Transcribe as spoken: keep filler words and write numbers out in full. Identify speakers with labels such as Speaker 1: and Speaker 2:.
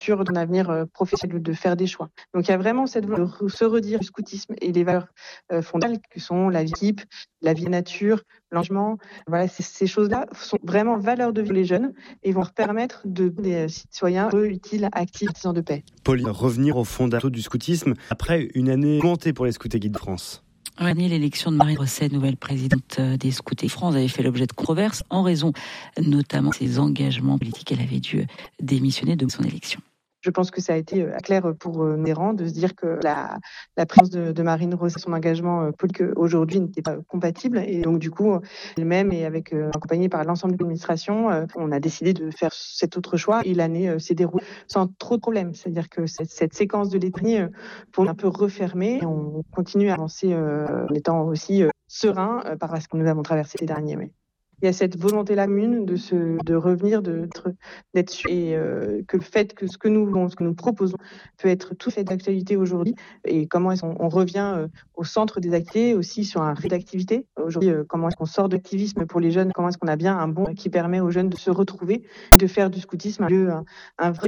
Speaker 1: sur ton avenir euh, professionnel, de faire des choix. Donc il y a vraiment cette volonté de se redire le scoutisme et les valeurs euh, fondamentales que sont la vie d'équipe, la vie nature, l'engagement. Voilà, ces, ces choses-là sont vraiment valeurs de vie pour les jeunes et vont leur permettre de des citoyens heureux, utiles, actifs, artisans de paix.
Speaker 2: Pauline, revenir aux fondamentaux du scoutisme après une année commentée pour les Scouts et Guides de France.
Speaker 3: L'année, l'élection de Marine Rosset, nouvelle présidente des Scouts et France, avait fait l'objet de controverses en raison notamment de ses engagements politiques. Elle avait dû démissionner de son élection.
Speaker 1: Je pense que ça a été clair pour mes rangs de se dire que la, la présence de, de Marine Rosset, son engagement politique aujourd'hui n'était pas compatible. Et donc, du coup, elle-même et avec euh, accompagnée par l'ensemble de l'administration, euh, on a décidé de faire cet autre choix. Et l'année euh, s'est déroulée sans trop de problèmes. C'est-à-dire que cette, cette séquence de l'été, euh, pour un peu refermer, et on continue à avancer euh, en étant aussi euh, serein euh, par ce que nous avons traversé ces derniers mois. Il y a cette volonté-là commune de se, de revenir, de, d'être sûr, et euh, que le fait que ce que nous, ce que nous proposons peut être tout fait d'actualité aujourd'hui, et comment est-ce qu'on on revient euh, au centre des activités, aussi sur un rythme d'activité. Aujourd'hui, euh, comment est-ce qu'on sort de l'activisme pour les jeunes, comment est-ce qu'on a bien un bon qui permet aux jeunes de se retrouver, de faire du scoutisme un lieu, un, un vrai